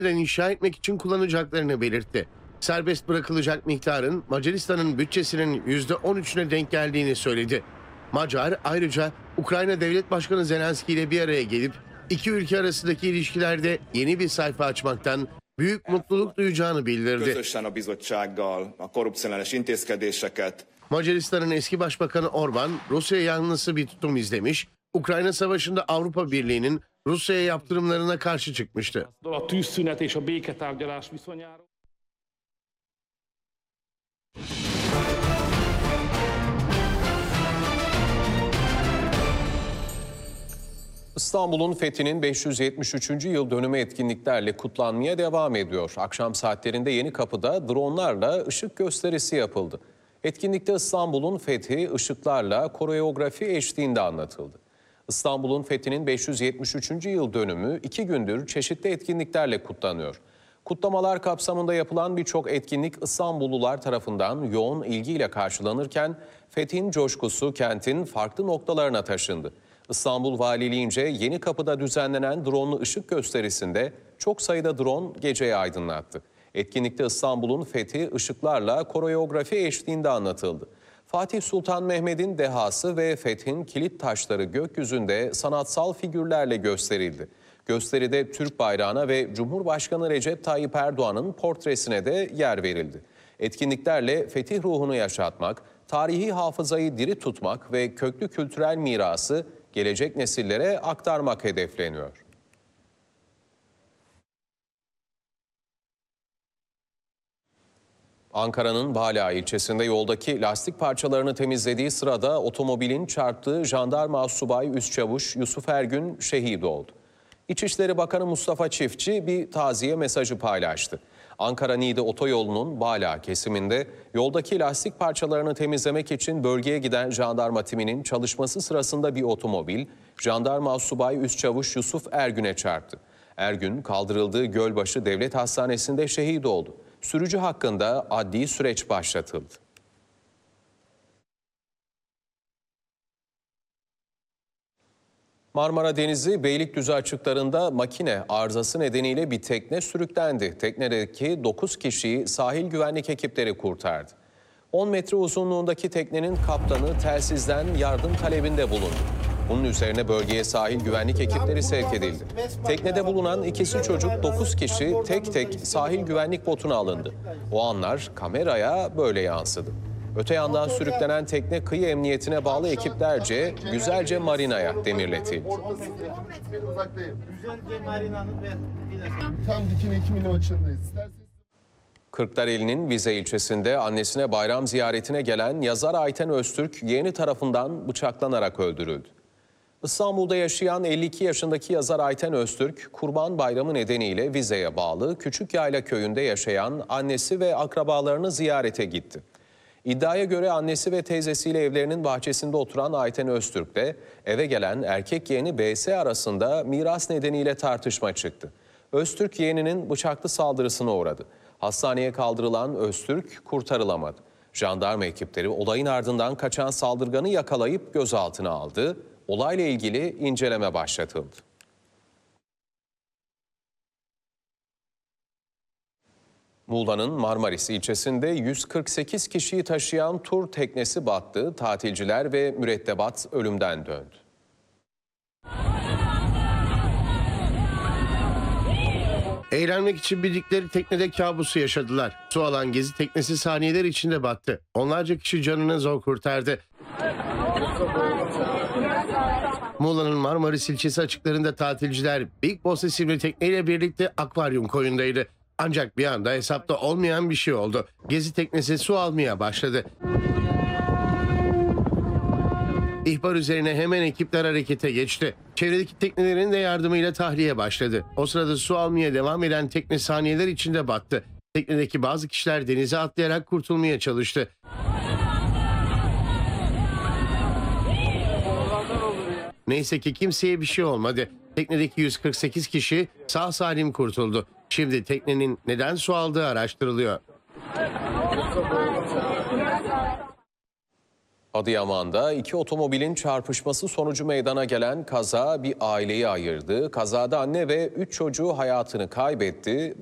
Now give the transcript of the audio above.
tren inşa etmek için kullanacaklarını belirtti. Serbest bırakılacak miktarın Macaristan'ın bütçesinin %13'üne denk geldiğini söyledi. Macar ayrıca Ukrayna Devlet Başkanı Zelenski ile bir araya gelip iki ülke arasındaki ilişkilerde yeni bir sayfa açmaktan büyük mutluluk duyacağını bildirdi. Közösen a bizottsággal a korrupcióellenes intézkedéseket. Macaristan'ın eski başbakanı Orban, Rusya yanlısı bir tutum izlemiş, Ukrayna Savaşı'nda Avrupa Birliği'nin Rusya'ya yaptırımlarına karşı çıkmıştı. A tűzszünet és a béketárgyalás viszonyáról. İstanbul'un fethinin 573. yıl dönümü etkinliklerle kutlanmaya devam ediyor. Akşam saatlerinde Yenikapı'da dronlarla ışık gösterisi yapıldı. Etkinlikte İstanbul'un fethi ışıklarla koreografi eşliğinde anlatıldı. İstanbul'un fethinin 573. yıl dönümü 2 gündür çeşitli etkinliklerle kutlanıyor. Kutlamalar kapsamında yapılan birçok etkinlik İstanbullular tarafından yoğun ilgiyle karşılanırken fethin coşkusu kentin farklı noktalarına taşındı. İstanbul Valiliğince Yenikapı'da düzenlenen dronlu ışık gösterisinde çok sayıda drone geceyi aydınlattı. Etkinlikte İstanbul'un fethi ışıklarla koreografi eşliğinde anlatıldı. Fatih Sultan Mehmet'in dehası ve fethin kilit taşları gökyüzünde sanatsal figürlerle gösterildi. Gösteride Türk bayrağına ve Cumhurbaşkanı Recep Tayyip Erdoğan'ın portresine de yer verildi. Etkinliklerle fetih ruhunu yaşatmak, tarihi hafızayı diri tutmak ve köklü kültürel mirası gelecek nesillere aktarmak hedefleniyor. Ankara'nın Bala ilçesinde yoldaki lastik parçalarını temizlediği sırada otomobilin çarptığı jandarma astsubay üstçavuş Yusuf Ergün şehit oldu. İçişleri Bakanı Mustafa Çiftçi bir taziye mesajı paylaştı. Ankara-Niğde otoyolunun Bala kesiminde yoldaki lastik parçalarını temizlemek için bölgeye giden jandarma timinin çalışması sırasında bir otomobil jandarma astsubay üstçavuş Yusuf Ergün'e çarptı. Ergün kaldırıldığı Gölbaşı Devlet Hastanesi'nde şehit oldu. Sürücü hakkında adli süreç başlatıldı. Marmara Denizi Beylikdüzü açıklarında makine arızası nedeniyle bir tekne sürüklendi. Teknedeki 9 kişiyi sahil güvenlik ekipleri kurtardı. 10 metre uzunluğundaki teknenin kaptanı telsizden yardım talebinde bulundu. Bunun üzerine bölgeye sahil güvenlik ekipleri sevk edildi. Teknede bulunan ikisi çocuk 9 kişi tek tek sahil güvenlik botuna alındı. O anlar kameraya böyle yansıdı. Öte yandan sürüklenen tekne kıyı emniyetine bağlı ekiplerce Güzelce Marina'ya demirletildi. Tam dikine 2 milyon açındayız. Kırklareli'nin Vize ilçesinde annesine bayram ziyaretine gelen yazar Ayten Öztürk yeğeni tarafından bıçaklanarak öldürüldü. İstanbul'da yaşayan 52 yaşındaki yazar Ayten Öztürk, Kurban Bayramı nedeniyle Vize'ye bağlı Küçükyayla köyünde yaşayan annesi ve akrabalarını ziyarete gitti. İddiaya göre annesi ve teyzesiyle evlerinin bahçesinde oturan Ayten Öztürk'le eve gelen erkek yeğeni BS arasında miras nedeniyle tartışma çıktı. Öztürk yeğeninin bıçaklı saldırısına uğradı. Hastaneye kaldırılan Öztürk kurtarılamadı. Jandarma ekipleri olayın ardından kaçan saldırganı yakalayıp gözaltına aldı. Olayla ilgili inceleme başlatıldı. Muğla'nın Marmaris ilçesinde 148 kişiyi taşıyan tur teknesi battı. Tatilciler ve mürettebat ölümden döndü. Eğlenmek için bindikleri teknede kabusu yaşadılar. Su alan gezi teknesi saniyeler içinde battı. Onlarca kişi canını zor kurtardı. Muğla'nın Marmaris ilçesi açıklarında tatilciler Big Boss isimli tekneyle birlikte akvaryum koyundaydı. Ancak bir anda hesapta olmayan bir şey oldu. Gezi teknesi su almaya başladı. İhbar üzerine hemen ekipler harekete geçti. Çevredeki teknelerin de yardımıyla tahliye başladı. O sırada su almaya devam eden tekne saniyeler içinde battı. Teknedeki bazı kişiler denize atlayarak kurtulmaya çalıştı. Neyse ki kimseye bir şey olmadı. Teknedeki 148 kişi sağ salim kurtuldu. Şimdi teknenin neden su aldığı araştırılıyor. Adıyaman'da iki otomobilin çarpışması sonucu meydana gelen kaza bir aileyi ayırdı. Kazada anne ve 3 çocuğu hayatını kaybetti.